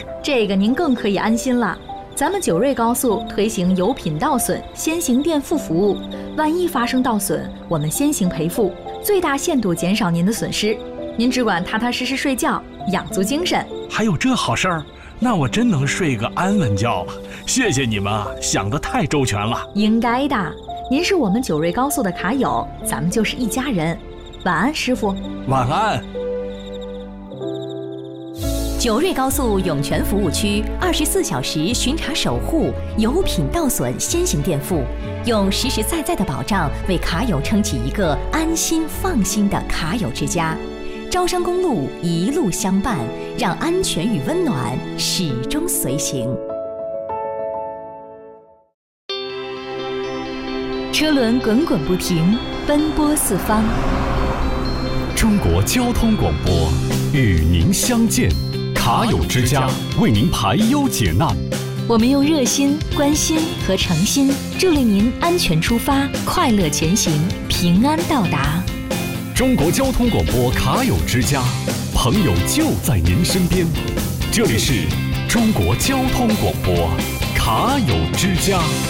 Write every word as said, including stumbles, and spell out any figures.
这个您更可以安心了。咱们九瑞高速推行油品到损先行垫付服务，万一发生盗损，我们先行赔付，最大限度减少您的损失。您只管踏踏实实睡觉，养足精神。 还有这好事儿？那我真能睡个安稳觉了。谢谢你们啊，想得太周全了。 应该的，您是我们九瑞高速的卡友，咱们就是一家人。晚安，师傅。 晚安。 九瑞高速涌泉服务区二十四小时巡查守护，油品到损先行垫付，用实实在在的保障为卡友撑起一个安心放心的卡友之家。招商公路一路相伴，让安全与温暖始终随行。 车轮滚滚不停，奔波四方。 中国交通广播与您相见。卡友之家为您排忧解难， 我们用热心、关心和诚心助力您安全出发，快乐前行，平安到达。 中国交通广播卡友之家，朋友就在您身边。这里是中国交通广播卡友之家。